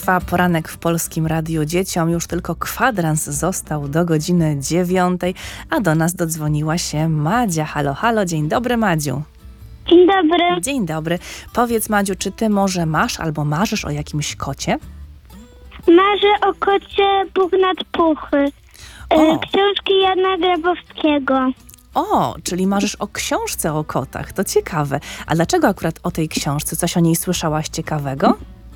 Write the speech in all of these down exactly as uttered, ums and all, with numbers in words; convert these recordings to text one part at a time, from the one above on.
Trwa poranek w Polskim Radiu. Dzieciom już tylko kwadrans został do godziny dziewiątej, a do nas dodzwoniła się Madzia. Halo, halo, dzień dobry, Madziu. Dzień dobry. Dzień dobry. Powiedz, Madziu, czy ty może masz albo marzysz o jakimś kocie? Marzę o kocie Puch nad Puchy. O. Y, Książki Jana Grabowskiego. O, czyli marzysz o książce o kotach. To ciekawe. A dlaczego akurat o tej książce? Coś o niej słyszałaś ciekawego?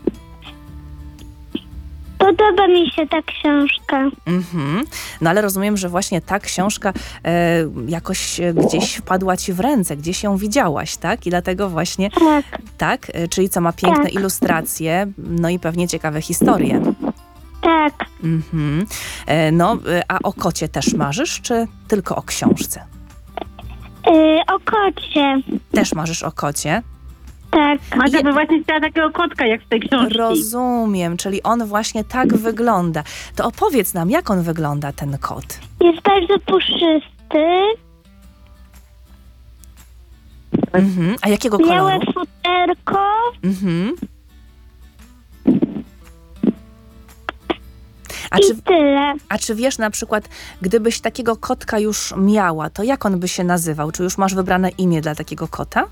Podoba mi się ta książka. Mhm. No ale rozumiem, że właśnie ta książka e, jakoś e, gdzieś wpadła ci w ręce, gdzieś ją widziałaś, tak? I dlatego właśnie, Tak, tak? E, czyli co, ma piękne Tak. ilustracje, no i pewnie ciekawe historie. tak. Mhm. E, no, e, a o kocie też marzysz, czy tylko o książce? Y, o kocie. Też marzysz o kocie? Tak. Madzia Je- by właśnie chciała takiego kotka jak z tej książki. Rozumiem, czyli on właśnie tak wygląda. To opowiedz nam, jak on wygląda, ten kot. Jest bardzo puszysty. Mhm. A jakiego Białe koloru? futerko. Mhm. A I czy, tyle. a czy wiesz na przykład, gdybyś takiego kotka już miała, to jak on by się nazywał? Czy już masz wybrane imię dla takiego kota?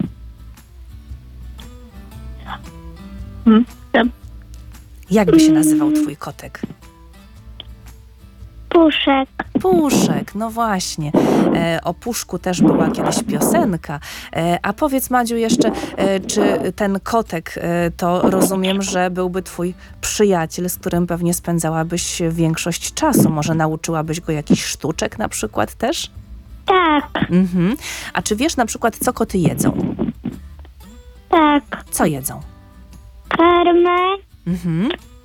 Hmm. Ja- Jak by się nazywał twój kotek? Puszek. Puszek, no właśnie. E, o Puszku też była kiedyś piosenka. E, a powiedz, Madziu, jeszcze, e, czy ten kotek, e, to rozumiem, że byłby twój przyjaciel, z którym pewnie spędzałabyś większość czasu. Może nauczyłabyś go jakichś sztuczek na przykład też? Tak, Mhm. A czy wiesz na przykład, co koty jedzą? tak. Co jedzą? Karmę. Mhm.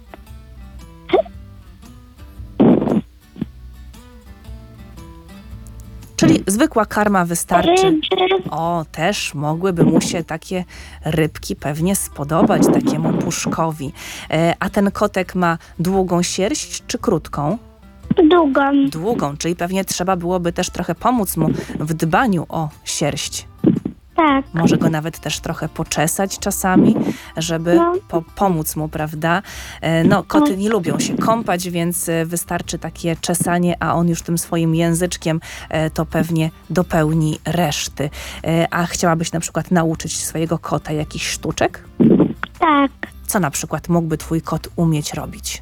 Czyli zwykła karma wystarczy. Ryby. O, też mogłyby mu się takie rybki pewnie spodobać takiemu Puszkowi. E, a ten kotek ma długą sierść czy krótką? Długą. Długą, czyli pewnie trzeba byłoby też trochę pomóc mu w dbaniu o sierść. Tak. Może go nawet też trochę poczesać czasami, żeby No. po- pomóc mu, prawda? E, No, koty nie lubią się kąpać, więc e, wystarczy takie czesanie, a on już tym swoim języczkiem e, to pewnie dopełni reszty. E, A chciałabyś na przykład nauczyć swojego kota jakichś sztuczek? Tak. Co na przykład mógłby twój kot umieć robić?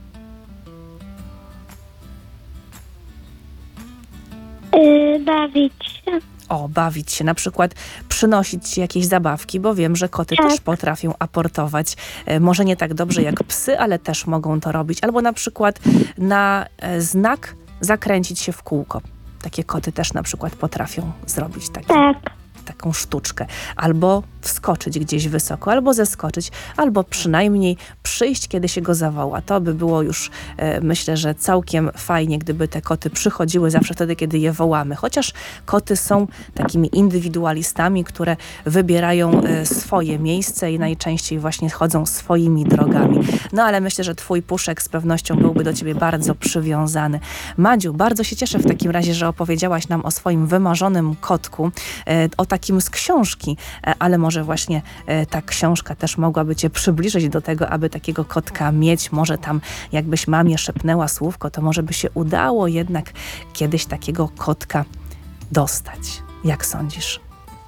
Y, bawić się. O, bawić się, na przykład przynosić ci jakieś zabawki, bo wiem, że koty Tak. też potrafią aportować. E, może nie tak dobrze jak psy, ale też mogą to robić. Albo na przykład na e, znak zakręcić się w kółko. Takie koty też na przykład potrafią zrobić taki, Tak. taką sztuczkę. Albo wskoczyć gdzieś wysoko, albo zeskoczyć, albo przynajmniej przyjść, kiedy się go zawoła. To by było już, e, myślę, że całkiem fajnie, gdyby te koty przychodziły zawsze wtedy, kiedy je wołamy. Chociaż koty są takimi indywidualistami, które wybierają e, swoje miejsce i najczęściej właśnie chodzą swoimi drogami. No ale myślę, że twój Puszek z pewnością byłby do ciebie bardzo przywiązany. Madziu, bardzo się cieszę w takim razie, że opowiedziałaś nam o swoim wymarzonym kotku, e, o takim z książki, e, ale może właśnie e, ta książka też mogłaby cię przybliżyć do tego, aby takiego kotka mieć. Może tam, jakbyś mamie szepnęła słówko, to może by się udało jednak kiedyś takiego kotka dostać. Jak sądzisz?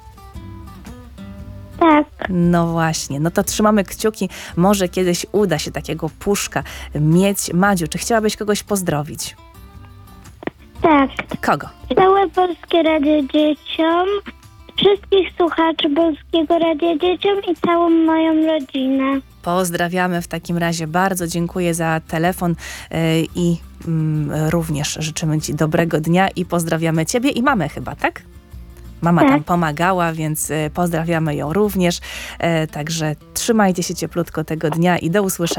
Tak. No właśnie, no to trzymamy kciuki. Może kiedyś uda się takiego Puszka mieć. Madziu, czy chciałabyś kogoś pozdrowić? Tak. Kogo? Całe Polskie Radio Dzieciom, wszystkich słuchaczy Polskiego Radia Dzieciom i całą moją rodzinę. Pozdrawiamy w takim razie. Bardzo dziękuję za telefon yy, i mm, również życzymy ci dobrego dnia i pozdrawiamy ciebie i mamę chyba, tak? Mama Tak. tam pomagała, więc y, pozdrawiamy ją również. E, także trzymajcie się cieplutko tego dnia i do usłyszenia.